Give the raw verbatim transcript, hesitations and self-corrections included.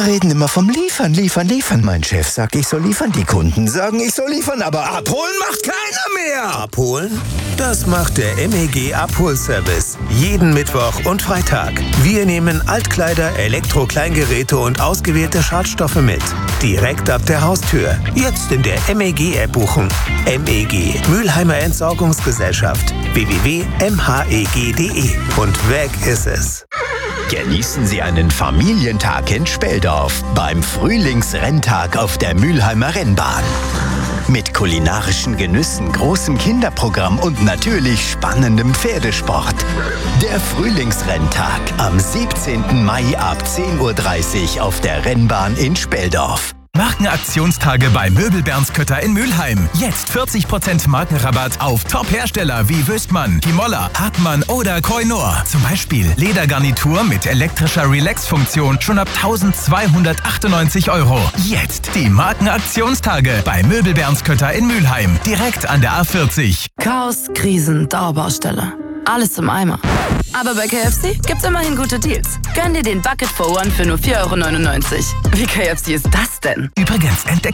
reden immer vom Liefern, liefern, liefern. Mein Chef sagt, ich soll liefern. Die Kunden sagen, ich soll liefern. Aber abholen macht keiner mehr. Abholen? Das macht der M E G Abholservice. Jeden Mittwoch und Freitag. Wir nehmen Altkleider, Elektro-Kleingeräte und ausgewählte Schadstoffe mit. Direkt ab der Haustür. Jetzt in der M E G-App buchen. M E G, Mülheimer Entsorgungsgesellschaft. w w w punkt m h e g punkt d e. Und weg ist es. Genießen Sie einen Familientag in Speldorf beim Frühlingsrenntag auf der Mülheimer Rennbahn. Mit kulinarischen Genüssen, großem Kinderprogramm und natürlich spannendem Pferdesport. Der Frühlingsrenntag am siebzehnten Mai ab zehn Uhr dreißig auf der Rennbahn in Speldorf. Markenaktionstage bei Möbelbernskötter in Mülheim. Jetzt vierzig Prozent Markenrabatt auf Top-Hersteller wie Wüstmann, Kimolla, Hartmann oder Koinor. Zum Beispiel Ledergarnitur mit elektrischer Relax-Funktion schon ab eintausendzweihundertachtundneunzig Euro. Jetzt die Markenaktionstage bei Möbelbernskötter in Mülheim. Direkt an der A vierzig. Chaos, Krisen, Dauerbaustelle. Alles im Eimer. Aber bei K F C gibt's immerhin gute Deals. Gönn dir den Bucket for One für nur vier Euro neunundneunzig. Wie K F C ist das denn? Übrigens, entdecke